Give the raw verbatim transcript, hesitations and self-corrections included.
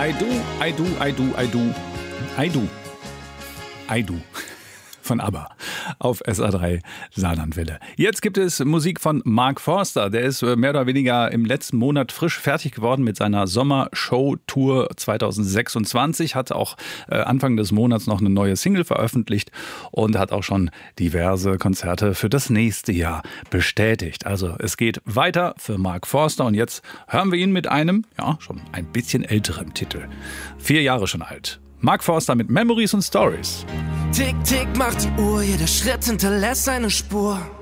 I do, I do, I do, I do, I do, I do. Von ABBA auf S A drei Saarlandwelle. Jetzt gibt es Musik von Mark Forster. Der ist mehr oder weniger im letzten Monat frisch fertig geworden mit seiner Sommershow-Tour zwanzig sechsundzwanzig. Hat auch Anfang des Monats noch eine neue Single veröffentlicht und hat auch schon diverse Konzerte für das nächste Jahr bestätigt. Also es geht weiter für Mark Forster und jetzt hören wir ihn mit einem, ja, schon ein bisschen älteren Titel. Vier Jahre schon alt. Mark Forster mit Memories und Stories. Tick, tick macht die Uhr, jeder Schritt hinterlässt eine Spur.